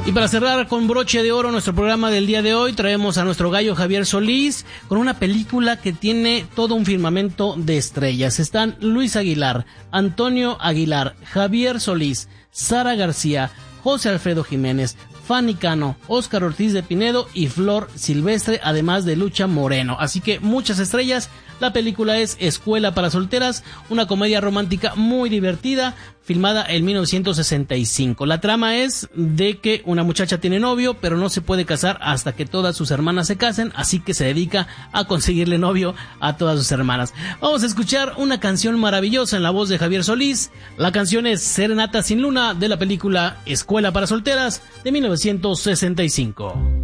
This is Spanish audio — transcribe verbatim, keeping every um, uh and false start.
Y para cerrar con broche de oro nuestro programa del día de hoy, traemos a nuestro gallo Javier Solís con una película que tiene todo un firmamento de estrellas. Están Luis Aguilar, Antonio Aguilar, Javier Solís, Sara García, José Alfredo Jiménez, Fanny Cano, Óscar Ortiz de Pinedo y Flor Silvestre, además de Lucha Moreno. Así que muchas estrellas. La película es Escuela para Solteras, una comedia romántica muy divertida, filmada en mil novecientos sesenta y cinco. La trama es de que una muchacha tiene novio, pero no se puede casar hasta que todas sus hermanas se casen, así que se dedica a conseguirle novio a todas sus hermanas. Vamos a escuchar una canción maravillosa en la voz de Javier Solís. La canción es Serenata sin Luna, de la película Escuela para Solteras de mil novecientos sesenta y cinco.